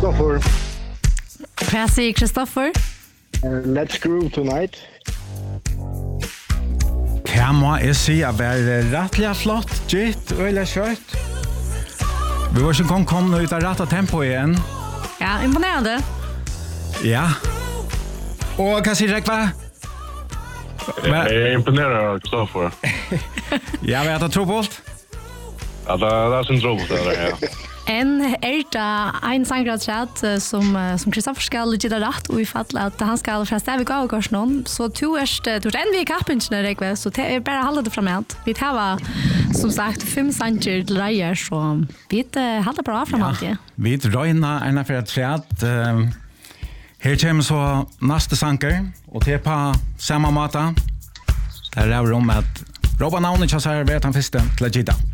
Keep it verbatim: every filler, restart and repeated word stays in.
Kristoffer. Vad säger Kristoffer? Uh, let's groove tonight. Her må jeg si at det er rettelig flott, gitt, øyelig kjøtt. Vi var ikke engang kommet ut av rett tempo igjen. Ja, imponerende. Ja. Og hva sier Rekva? Jag är imponerad av Kristoffer. Ja, vet jag trobult? Ja, det det är sin trobult där, ja. En erta en sangratchat som som Kristoffer skal gilla rätt och i fall att han ska första vi går kurs någon så två är du en vi kappingen Rekva så det är bara hålla det framåt. Vi tar som sagt fem sanger till rejer så vi håller bra framåt. Ja, vi röjna en för att säga att här kommer så nästa sanger och det är på samma mata. Det är om att Robban Aunic har sagt att han första till att gita.